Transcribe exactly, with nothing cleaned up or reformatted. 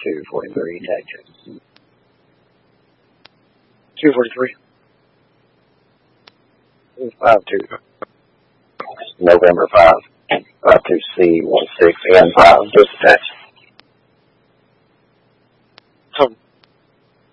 two forty-three, Texas. two forty-three. five two. November five. five two C one six N five. Dispatch.